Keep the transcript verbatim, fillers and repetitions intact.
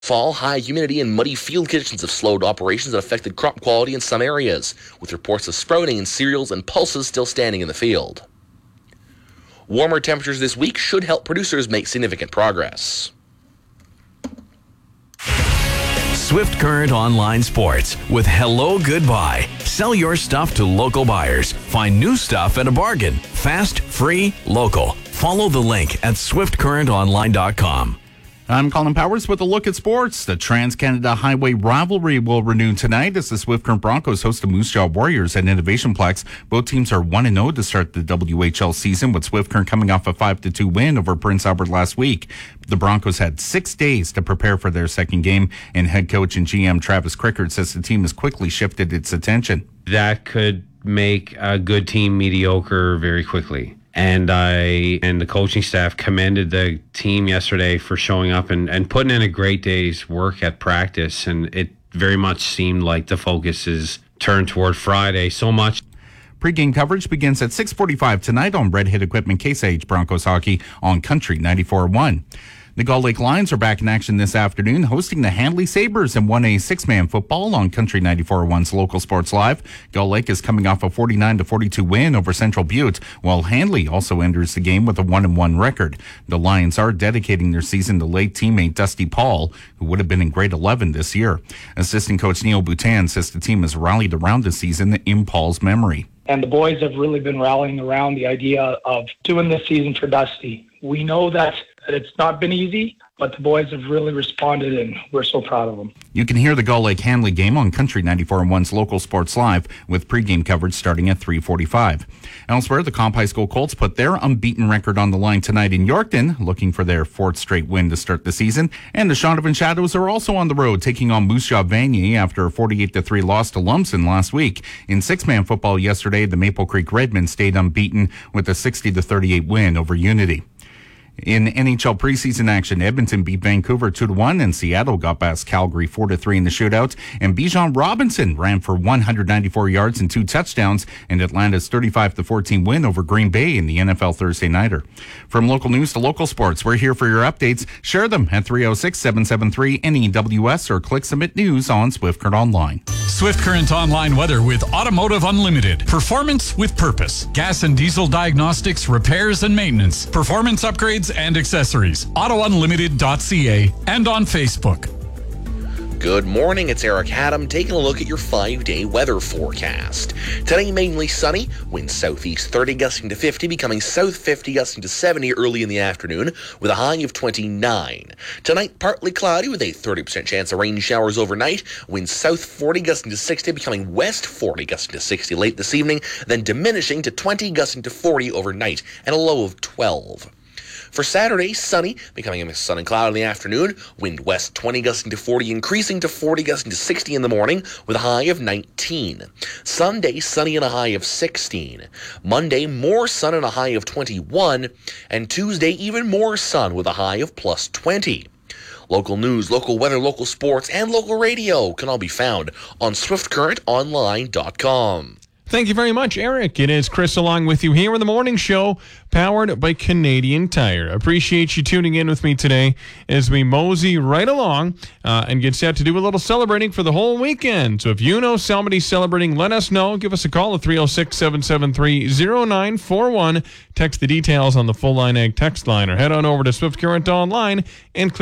Fall, high humidity and muddy field conditions have slowed operations and affected crop quality in some areas, with reports of sprouting in cereals and pulses still standing in the field. Warmer temperatures this week should help producers make significant progress. Swift Current Online Sports with Hello Goodbye. Sell your stuff to local buyers. Find new stuff at a bargain. Fast, free, local. Follow the link at swift current online dot com. I'm Colin Powers with a look at sports. The Trans-Canada Highway rivalry will renew tonight as the Swift Current Broncos host the Moose Jaw Warriors at Innovation Plex. Both teams are one and oh to start the W H L season, with Swift Current coming off a five to two win over Prince Albert last week. The Broncos had six days to prepare for their second game, and head coach and G M Travis Crickard says the team has quickly shifted its attention. That could make a good team mediocre very quickly. And I and the coaching staff commended the team yesterday for showing up and, and putting in a great day's work at practice. And it very much seemed like the focus is turned toward Friday so much. Pre-game coverage begins at six forty-five tonight on Red Hit Equipment Case I H Broncos Hockey on Country ninety-four point one. The Gull Lake Lions are back in action this afternoon, hosting the Handley Sabres in one A six-man football on Country ninety-four point one's Local Sports Live. Gull Lake is coming off a forty-nine to forty-two win over Central Butte, while Handley also enters the game with a one and one record. The Lions are dedicating their season to late teammate Dusty Paul, who would have been in grade eleven this year. Assistant coach Neil Boutin says the team has rallied around the season in Paul's memory. And the boys have really been rallying around the idea of doing this season for Dusty. We know that, that it's not been easy, but the boys have really responded, and we're so proud of them. You can hear the Gull Lake Handley game on Country ninety-four point one's Local Sports Live, with pregame coverage starting at three forty-five. Elsewhere, the Comp High School Colts put their unbeaten record on the line tonight in Yorkton, looking for their fourth straight win to start the season. And the Shaunavon Shadows are also on the road, taking on Moose Jaw Vanier after a forty-eight to three loss to Lumsden last week. In six-man football yesterday, the Maple Creek Redmen stayed unbeaten with a sixty to thirty-eight win over Unity. In N H L preseason action, Edmonton beat Vancouver two to one, and Seattle got past Calgary four to three in the shootout. And Bijan Robinson ran for one hundred ninety-four yards and two touchdowns in Atlanta's thirty-five to fourteen win over Green Bay in the N F L Thursday Nighter. From local news to local sports, we're here for your updates. Share them at three oh six, seven seven three, N E W S or click Submit News on Swift Current Online. Swift Current Online weather with Automotive Unlimited. Performance with purpose. Gas and diesel diagnostics, repairs and maintenance. Performance upgrades and accessories. auto unlimited dot c a and on Facebook. Good morning, it's Eric Haddam taking a look at your five-day weather forecast. Today, mainly sunny, winds southeast thirty gusting to fifty, becoming south fifty gusting to seventy early in the afternoon with a high of twenty-nine. Tonight, partly cloudy with a thirty percent chance of rain showers overnight, winds south forty gusting to sixty, becoming west forty gusting to sixty late this evening, then diminishing to twenty gusting to forty overnight and a low of twelve. For Saturday, sunny, becoming a mix of sun and cloud in the afternoon. Wind west twenty gusting to forty, increasing to forty gusting to sixty in the morning with a high of nineteen. Sunday, sunny and a high of sixteen. Monday, more sun and a high of twenty-one. And Tuesday, even more sun with a high of plus twenty. Local news, local weather, local sports, and local radio can all be found on swift current online dot com. Thank you very much, Eric. It is Chris along with you here in the morning show, powered by Canadian Tire. Appreciate you tuning in with me today as we mosey right along uh, and get set to do a little celebrating for the whole weekend. So if you know somebody celebrating, let us know. Give us a call at three oh six, seven seven three, oh nine four one. Text the details on the Full Line Ag text line or head on over to Swift Current Online and click